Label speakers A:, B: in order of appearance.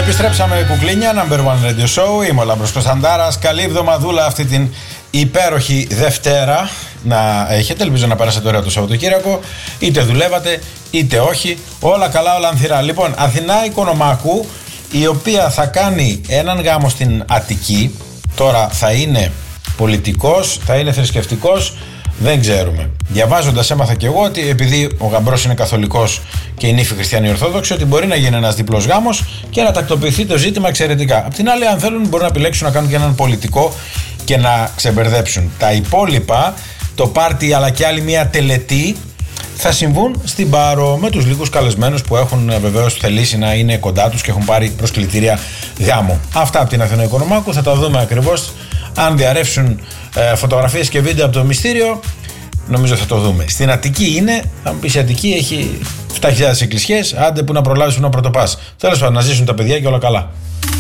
A: Επιστρέψαμε κουκλίνια, number one radio show. Είμαι ο Λάμπρος Κωνσταντάρας. Καλή εβδομαδούλα αυτή την υπέροχη Δευτέρα να έχετε. Ελπίζω να περάσετε ωραία το Σαββατοκύριακο. Είτε δουλεύατε είτε όχι. Όλα καλά, όλα ανθυρά. Λοιπόν, Αθηνά Οικονομάκου, η οποία θα κάνει έναν γάμο στην Αττική. Τώρα θα είναι πολιτικός, θα είναι θρησκευτικός. Δεν ξέρουμε. Διαβάζοντας έμαθα και εγώ ότι επειδή ο γαμπρός είναι καθολικός και η νύφη χριστιανή ορθόδοξη, ότι μπορεί να γίνει ένας διπλός γάμος και να τακτοποιηθεί το ζήτημα εξαιρετικά. Απ' την άλλη, αν θέλουν, μπορούν να επιλέξουν να κάνουν και έναν πολιτικό και να ξεμπερδέψουν. Τα υπόλοιπα, το πάρτι αλλά και άλλη μια τελετή, θα συμβούν στην Πάρο με τους λίγους καλεσμένους που έχουν βεβαίως θελήσει να είναι κοντά τους και έχουν πάρει προσκλητήρια γάμου. Αυτά από την Αθηνά Οικονομάκου, θα τα δούμε ακριβώς. Αν διαρρεύσουν φωτογραφίες και βίντεο από το μυστήριο, νομίζω θα το δούμε. Στην Αττική είναι, θα μου πεις, η Αττική έχει 7.000 εκκλησιές, άντε που να προλάβεις που να πρωτοπάς. Τέλος πάντων, να ζήσουν τα παιδιά και όλα καλά.